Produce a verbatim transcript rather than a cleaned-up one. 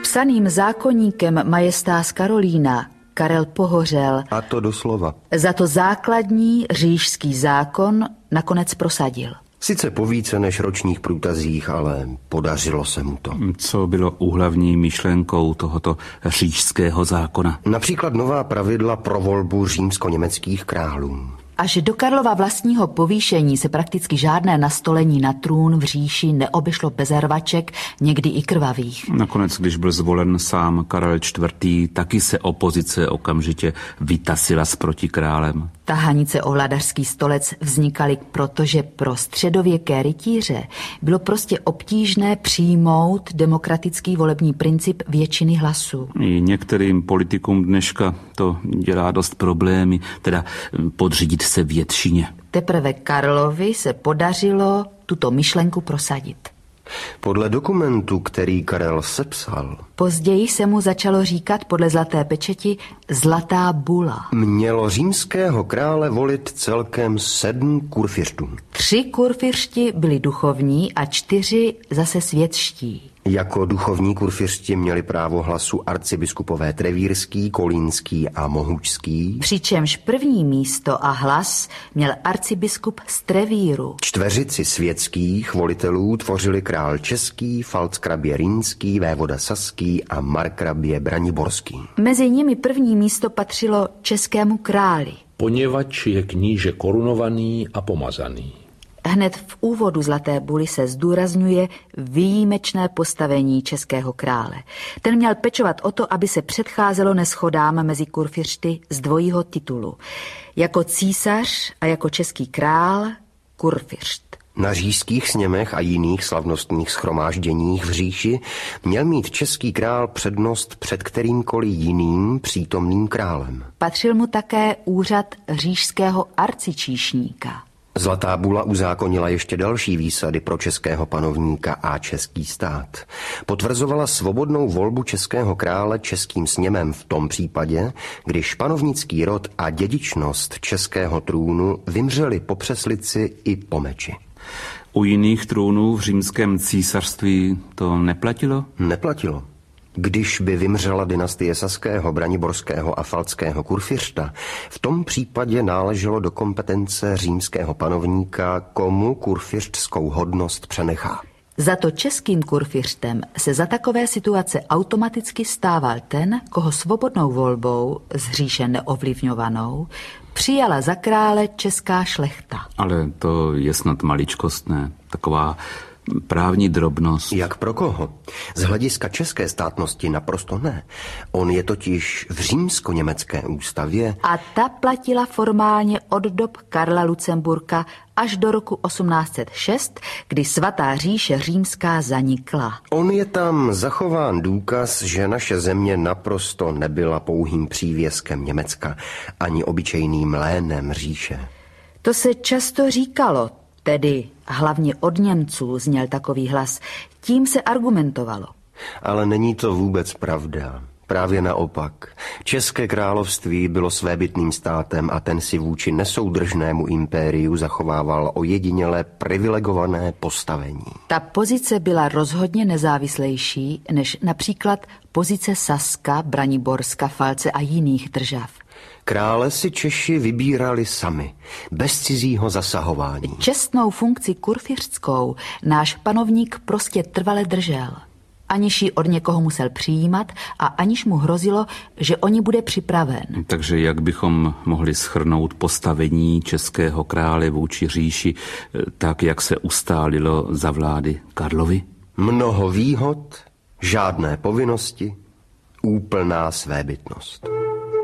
psaným zákoníkem Majestas Karolína Karel pohořel. A to doslova. Za to základní říšský zákon nakonec prosadil. Sice po více než ročních průtazích, ale podařilo se mu to. Co bylo úhlavní myšlenkou tohoto říšského zákona? Například nová pravidla pro volbu římsko-německých králů. Až do Karlova vlastního povýšení se prakticky žádné nastolení na trůn v říši neobešlo bez rvaček, někdy i krvavých. Nakonec, když byl zvolen sám Karel čtvrtý, taky se opozice okamžitě vytasila s protikrálem. Tahanice o vladařský stolec vznikaly, protože pro středověké rytíře bylo prostě obtížné přijmout demokratický volební princip většiny hlasů. I některým politikům dneška to dělá dost problémy, teda podřídit se většině. Teprve Karlovi se podařilo tuto myšlenku prosadit. Podle dokumentu, který Karel sepsal, později se mu začalo říkat podle zlaté pečeti zlatá bula. Mělo římského krále volit celkem sedm kurfiřtů. Tři kurfiřti byli duchovní a čtyři zase světští. Jako duchovní kurfiřti měli právo hlasu arcibiskupové Trevírský, Kolínský a Mohučský. Přičemž první místo a hlas měl arcibiskup z Trevíru. Čtveřici světských volitelů tvořili král český, falckrabě rýnský, vévoda saský a markrabě braniborský. Mezi nimi první místo patřilo českému králi. Poněvadž je kníže korunovaný a pomazaný. Hned v úvodu zlaté buly se zdůrazňuje výjimečné postavení českého krále. Ten měl pečovat o to, aby se předcházelo neshodám mezi kurfiřty z dvojího titulu. Jako císař a jako český král kurfiřt. Na říšských sněmech a jiných slavnostních shromážděních v říši měl mít český král přednost před kterýmkoliv jiným přítomným králem. Patřil mu také úřad říšského arcičíšníka. Zlatá bula uzákonila ještě další výsady pro českého panovníka a český stát. Potvrzovala svobodnou volbu českého krále českým sněmem v tom případě, když panovnický rod a dědičnost českého trůnu vymřeli po přeslici i po meči. U jiných trůnů v římském císařství to neplatilo? Neplatilo. Když by vymřela dynastie saského, braniborského a falckého kurfiřta, v tom případě náleželo do kompetence římského panovníka, komu kurfiřtskou hodnost přenechá. Za to českým kurfiřtem se za takové situace automaticky stával ten, koho svobodnou volbou, z říše neovlivňovanou, přijala za krále česká šlechta. Ale to je snad maličkostné, taková právní drobnost. Jak pro koho? Z hlediska české státnosti naprosto ne. On je totiž v římsko-německé ústavě. A ta platila formálně od dob Karla Lucemburka až do roku osmnáct set šest, kdy svatá říše římská zanikla. On je tam zachován důkaz, že naše země naprosto nebyla pouhým přívěskem Německa, ani obyčejným lénem říše. To se často říkalo, tedy hlavně od Němců zněl takový hlas. Tím se argumentovalo. Ale není to vůbec pravda. Právě naopak. České království bylo svébytným státem a ten si vůči nesoudržnému impériu zachovával ojedinělé privilegované postavení. Ta pozice byla rozhodně nezávislejší než například pozice Saska, Braniborska, Falce a jiných držav. Krále si Češi vybírali sami, bez cizího zasahování. Čestnou funkci kurfiřtskou náš panovník prostě trvale držel. Aniž ji od někoho musel přijímat a aniž mu hrozilo, že o ní bude připraven. Takže jak bychom mohli shrnout postavení českého krále vůči říši, tak jak se ustálilo za vlády Karlovy? Mnoho výhod, žádné povinnosti, úplná svébytnost.